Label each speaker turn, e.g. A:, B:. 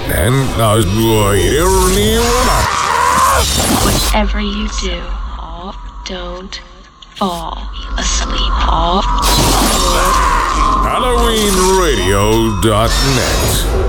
A: En
B: whatever you do, don't fall asleep.
A: HalloweenRadio.net